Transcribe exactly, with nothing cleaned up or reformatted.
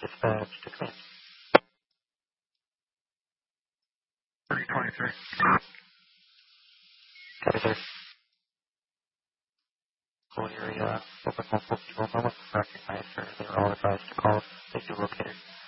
dispatch to come three twenty-three. Copy, sir. Full area, open multiple control moments, recognize, sir. They were all advised to call. They do located.